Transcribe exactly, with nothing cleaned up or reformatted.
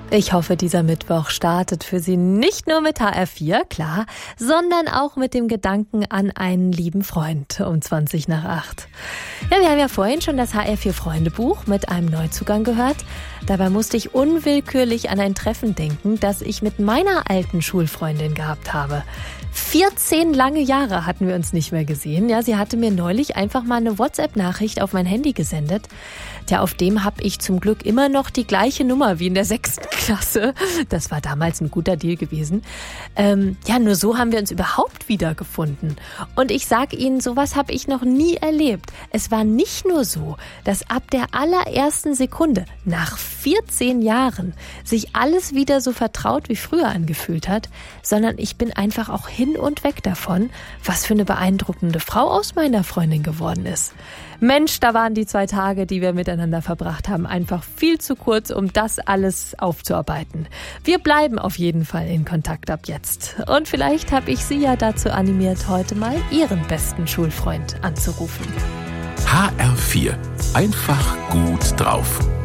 Ich hoffe, dieser Mittwoch startet für Sie nicht nur mit H R vier, klar, sondern auch mit dem Gedanken an einen lieben Freund um zwanzig nach acht. Ja, wir haben ja vorhin schon das H R vier Freundebuch mit einem Neuzugang gehört. Dabei musste ich unwillkürlich an ein Treffen denken, das ich mit meiner alten Schulfreundin gehabt habe. vierzehn lange Jahre hatten wir uns nicht mehr gesehen. Ja, sie hatte mir neulich einfach mal eine WhatsApp-Nachricht auf mein Handy gesendet. Tja, auf dem habe ich zum Glück immer noch die gleiche Nummer wie in der sechsten Klasse. Das war damals ein guter Deal gewesen. Ähm, ja, nur so haben wir uns überhaupt wiedergefunden. Und ich sag Ihnen, sowas habe ich noch nie erlebt. Es war nicht nur so, dass ab der allerersten Sekunde, nach vierzehn Jahren, sich alles wieder so vertraut wie früher angefühlt hat, sondern ich bin einfach auch hin und weg davon, was für eine beeindruckende Frau aus meiner Freundin geworden ist. Mensch, da waren die zwei Tage, die wir miteinander verbracht haben, einfach viel zu kurz, um das alles aufzuarbeiten. Wir bleiben auf jeden Fall in Kontakt ab jetzt. Und vielleicht habe ich Sie ja dazu animiert, heute mal Ihren besten Schulfreund anzurufen. H R vier. Einfach gut drauf.